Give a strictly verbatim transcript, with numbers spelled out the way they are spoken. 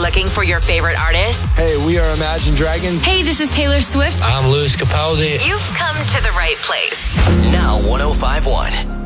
looking for your favorite artists? Hey, we are Imagine Dragons. Hey, this is Taylor Swift. I'm Louis Capaldi. You've come to the right place. Now one oh five point one.